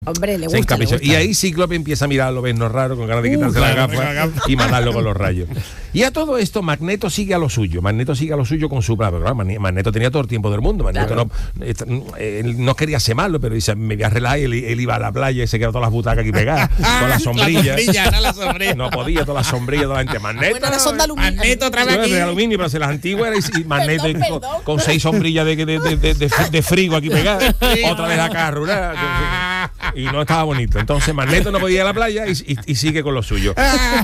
Hombre, le Se gusta. Y ahí Cíclope empieza a mirar a Lobezno raro, con ganas de quitarse la gafa y matarlo con los rayos. Y a todo esto, Magneto sigue a lo suyo. Magneto sigue a lo suyo con su plan. Pero claro, Magneto tenía todo el tiempo del mundo. Magneto él no quería ser malo, pero dice, me voy a relajar. Y él iba a la playa y se quedó todas las butacas aquí pegadas, todas las sombrillas. La sombrilla. No podía, todas las sombrillas, toda la gente. Magneto otra vez aquí. De aluminio, pero las antiguas y Magneto con 6 sombrillas de frigo aquí pegadas. Otra vez acá rural. Y no estaba bonito. Entonces Magneto no podía ir a la playa y sigue con lo suyo.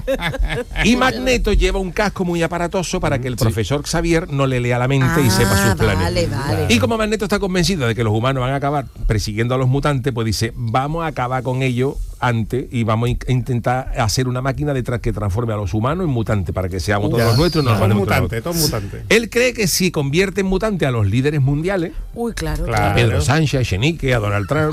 Y Magneto lleva un casco muy aparatoso para que el profesor Xavier no le lea la mente y sepa sus planes. Vale. Y como Magneto está convencido de que los humanos van a acabar persiguiendo a los mutantes, pues dice, vamos a acabar con ellos antes y vamos a intentar hacer una máquina que transforme a los humanos en mutantes para que seamos todos los nuestros. Todos mutantes. Él cree que si convierte en mutante a los líderes mundiales, claro. a Pedro Sánchez, a Echenique, a Donald Trump,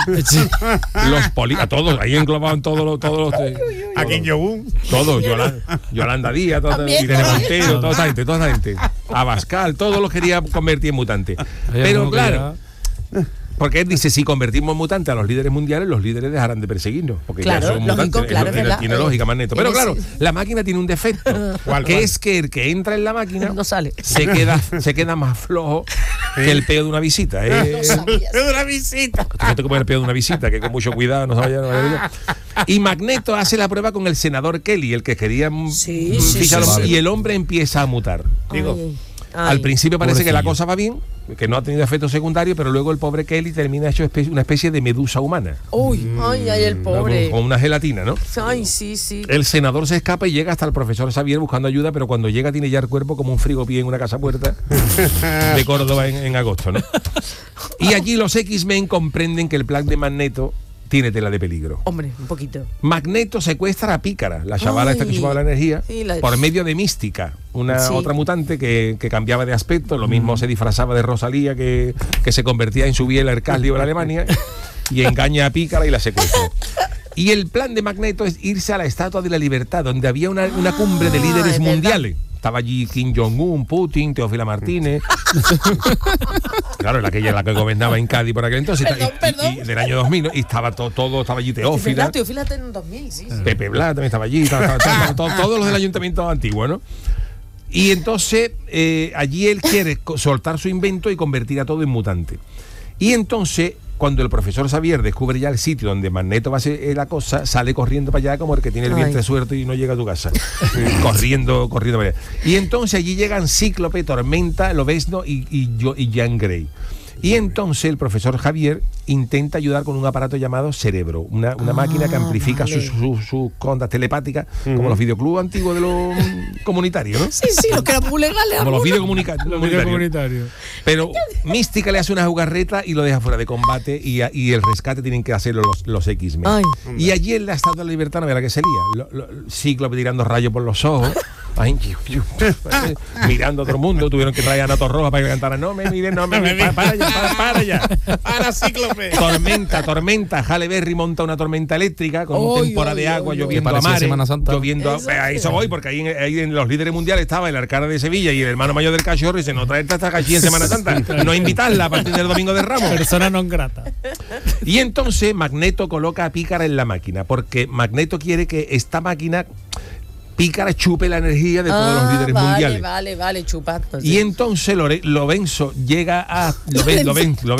a todos, ahí englobaban todos los a Kim Jong-un, todos, Yolanda Díaz, Irene Montero, toda esa gente, Abascal, todos los quería convertir en mutantes. Pero claro, porque él dice, si convertimos en mutantes a los líderes mundiales, los líderes dejarán de perseguirnos, porque ya son mutantes, tiene lógica, Magneto. Pero claro, la máquina tiene un defecto, que es que el que entra en la máquina no sale. se queda más flojo que el peo de una visita. No sabías. de una visita. Fíjate cómo es el peo de una visita, que con mucho cuidado no vaya a. Y Magneto hace la prueba con el senador Kelly, el que quería ficharlo, y el hombre empieza a mutar. Al principio parece que la cosa va bien, que no ha tenido efectos secundarios, pero luego el pobre Kelly termina hecho una especie de medusa humana. El pobre. Con una gelatina, ¿no? Ay, sí. El senador se escapa y llega hasta el profesor Xavier buscando ayuda, pero cuando llega tiene ya el cuerpo como un frigopié en una casa puerta de Córdoba en agosto, ¿no? Y allí los X-Men comprenden que el plan de Magneto tiene tela de peligro. Hombre, un poquito. Magneto secuestra a Pícara, la chavala esta que chupaba la energía, por medio de Mística, otra mutante que cambiaba de aspecto, lo mismo se disfrazaba de Rosalía, que se convertía en su biela Ercalio de la Alemania, y engaña a Pícara y la secuestra. Y el plan de Magneto es irse a la Estatua de la Libertad, donde había una cumbre de líderes mundiales. Estaba allí Kim Jong-un, Putin, Teófila Martínez. Claro, la que gobernaba en Cádiz por aquel entonces. Y del año 2000, ¿no? Y estaba todo estaba allí Teófila. Teófila está en 2000, sí. Pepe Blas también estaba allí. Todos los del ayuntamiento antiguo, ¿no? Y entonces allí él quiere soltar su invento y convertir a todo en mutante. Y entonces, cuando el profesor Xavier descubre ya el sitio donde Magneto va a hacer la cosa, sale corriendo para allá como el que tiene el vientre suelto y no llega a tu casa. corriendo para allá. Y entonces allí llegan Cíclope, Tormenta, Lobezno y Jean Grey. Y entonces el profesor Xavier intenta ayudar con un aparato llamado Cerebro, una máquina que amplifica sus ondas telepáticas, como los videoclubs antiguos de los comunitarios, ¿no? Sí, los que eran muy legales. Como los videocomunitarios. Pero Mística le hace una jugarreta y lo deja fuera de combate y el rescate tienen que hacerlo los X-Men. Y allí en la Estatua de la Libertad, no verá que sería. Cíclope tirando rayos por los ojos. Mirando a todo el mundo, tuvieron que traer a Nato Roja para que cantara. Para allá. Para Cíclope. Tormenta. Halle Berry monta una tormenta eléctrica con temporada de agua, lloviendo a mares. A eso voy, porque ahí en los líderes mundiales estaba el alcalde de Sevilla y el hermano mayor del cachorro y dice, no traer esta cachilla en Semana Santa, no invitarla a partir del domingo de Ramos. Persona non grata. Y entonces Magneto coloca a Pícara en la máquina, porque Magneto quiere que esta máquina Pícara chupe la energía de todos los líderes mundiales. Vale, chupando. Y entonces Lorenzo llega a Lorenzo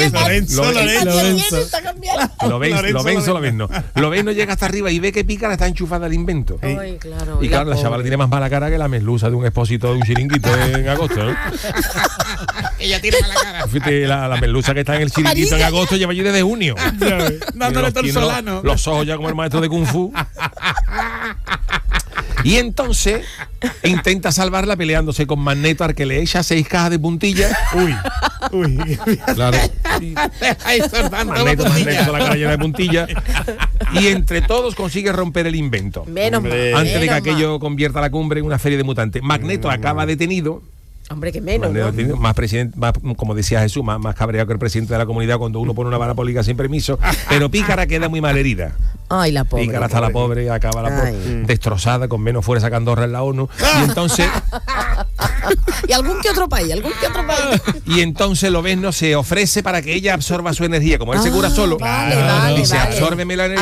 llega hasta arriba y ve que Pícara está enchufada al invento. Y claro, la chavala tiene más mala cara que la merluza de un expósito de un chiringuito en agosto, ¿no? Ella tira mala cara. Fíjate, la merluza que está en el chiringuito en agosto lleva allí desde junio. Dándole todo el solano. Los ojos ya como el maestro de Kung Fu. Y entonces intenta salvarla peleándose con Magneto, al que le echa 6 cajas de puntillas. Uy. Claro. Magneto la cara llena de puntillas. Y entre todos consigue romper el invento. Antes de que aquello convierta la cumbre en una feria de mutantes. Magneto acaba detenido. Hombre, que menos, ¿no? Más presidente, más, como decía Jesús, más cabreado que el presidente de la comunidad cuando uno pone una vara pública sin permiso. Pero Pícara queda muy mal herida. Ay, la pobre. Pícara está la pobre, acaba la pobre, destrozada, con menos fuerza que Andorra en la ONU. Y entonces Y algún que otro país. Y entonces Lobezno se ofrece para que ella absorba su energía. Como él se cura solo, vale, dice, vale. absórbeme la energía.